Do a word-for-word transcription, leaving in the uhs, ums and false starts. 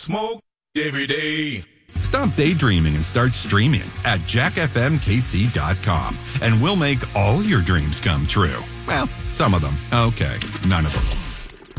smoke every day. Stop daydreaming and start streaming at jack f m k c dot com, and we'll make all your dreams come true. Well, some of them. Okay, none of them.